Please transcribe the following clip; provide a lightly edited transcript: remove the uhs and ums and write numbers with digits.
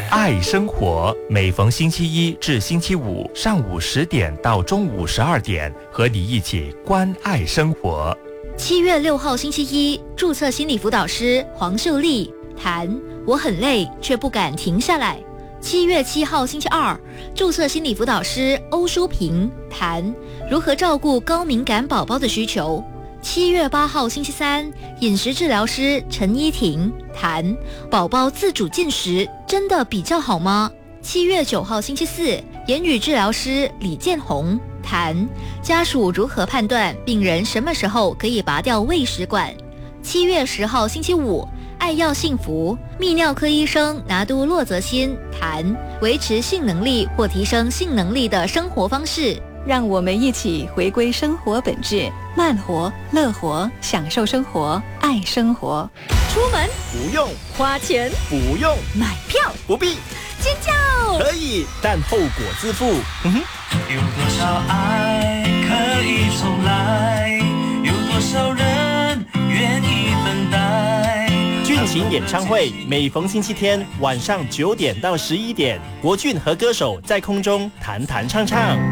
爱生活，每逢星期一至星期五上午10点到中午12点，和你一起关爱生活。 7月6号星期一，注册心理辅导师黄秀丽谈我很累却不敢停下来。7月7号星期二，注册心理辅导师欧淑萍谈如何照顾高敏感宝宝的需求。7月8号星期三，饮食治疗师陈依婷谈宝宝自主进食真的比较好吗？7月9号星期四，言语治疗师李建宏谈家属如何判断病人什么时候可以拔掉喂食管。7月10号星期五，爱要幸福泌尿科医生拿督骆泽新谈维持性能力或提升性能力的生活方式。 让我们一起回归生活本质，慢活、乐活，享受生活，爱生活。 出门不用， 花钱不用， 买票不必， 尖叫可以，但后果自负。 有多少爱可以重来？有多少人愿意等待？ 俊琴演唱会每逢星期天晚上9点到11点，国俊和歌手在空中弹弹唱唱。